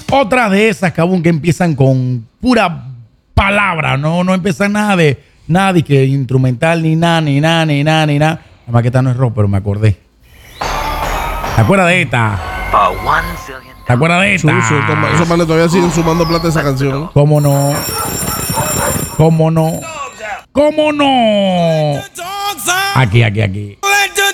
Otra de esas, cabrón, que empiezan con pura palabra, no empiezan nada de que instrumental, ni nada. Nada más que esta no es rock, pero me acordé. ¿Te acuerdas de esta? ¿Te acuerdas de esta? Esos manes todavía siguen sumando plata a esa canción. ¿Cómo no? ¿Cómo no? ¿Cómo no? Aquí.